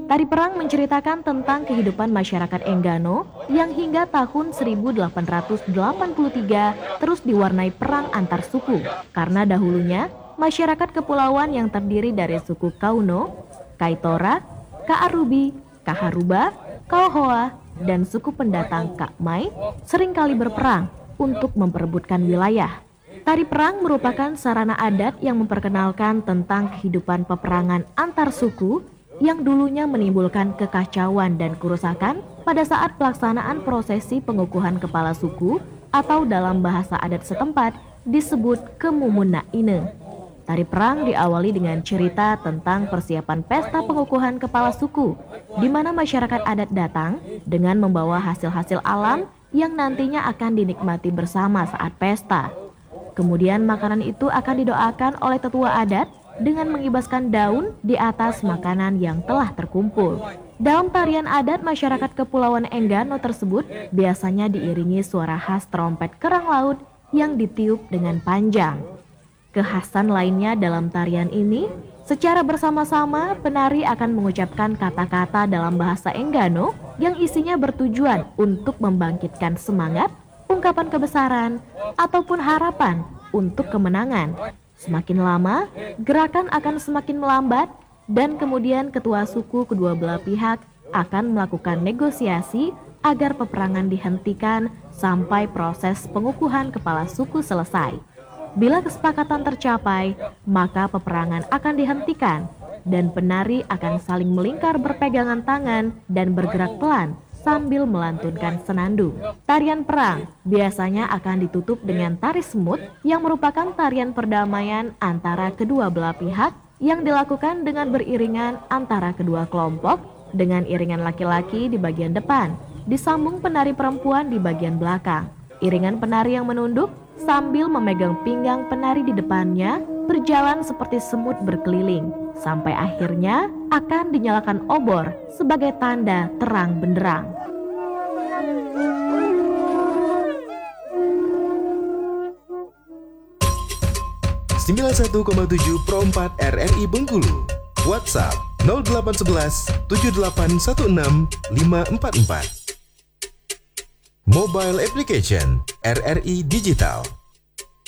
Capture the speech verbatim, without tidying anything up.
Tari perang menceritakan tentang kehidupan masyarakat Enggano yang hingga tahun seribu delapan ratus delapan puluh tiga terus diwarnai perang antar suku. Karena dahulunya masyarakat kepulauan yang terdiri dari suku Kauno, Kaitora, Kaarubi, Kaharuba, Kauhoa, dan suku pendatang Kakmai seringkali berperang untuk memperebutkan wilayah. Tari perang merupakan sarana adat yang memperkenalkan tentang kehidupan peperangan antar suku yang dulunya menimbulkan kekacauan dan kerusakan pada saat pelaksanaan prosesi pengukuhan kepala suku atau dalam bahasa adat setempat disebut Kemumunnaine. Tari perang diawali dengan cerita tentang persiapan pesta pengukuhan kepala suku, di mana masyarakat adat datang dengan membawa hasil-hasil alam yang nantinya akan dinikmati bersama saat pesta. Kemudian makanan itu akan didoakan oleh tetua adat dengan mengibaskan daun di atas makanan yang telah terkumpul. Dalam tarian adat masyarakat Kepulauan Enggano tersebut biasanya diiringi suara khas trompet kerang laut yang ditiup dengan panjang. Kekhasan lainnya dalam tarian ini, secara bersama-sama penari akan mengucapkan kata-kata dalam bahasa Enggano yang isinya bertujuan untuk membangkitkan semangat, ungkapan kebesaran, ataupun harapan untuk kemenangan. Semakin lama, gerakan akan semakin melambat dan kemudian ketua suku kedua belah pihak akan melakukan negosiasi agar peperangan dihentikan sampai proses pengukuhan kepala suku selesai. Bila kesepakatan tercapai, maka peperangan akan dihentikan dan penari akan saling melingkar berpegangan tangan dan bergerak pelan sambil melantunkan senandung. Tarian perang biasanya akan ditutup dengan tari semut yang merupakan tarian perdamaian antara kedua belah pihak yang dilakukan dengan beriringan antara kedua kelompok dengan iringan laki-laki di bagian depan, disambung penari perempuan di bagian belakang. Iringan penari yang menunduk sambil memegang pinggang penari di depannya berjalan seperti semut berkeliling, sampai akhirnya akan dinyalakan obor sebagai tanda terang benderang. sembilan puluh satu koma tujuh Pro empat R R I Bengkulu. WhatsApp nol delapan satu satu tujuh delapan satu enam lima empat empat. Mobile application R R I Digital.